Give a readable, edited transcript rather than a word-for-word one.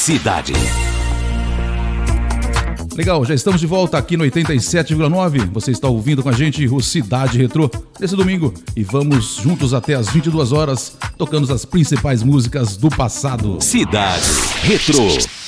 Cidade. Legal, já estamos de volta aqui no 87,9. Você está ouvindo com a gente o Cidade Retrô nesse domingo e vamos juntos até as 22 horas, tocando as principais músicas do passado. Cidade Retrô.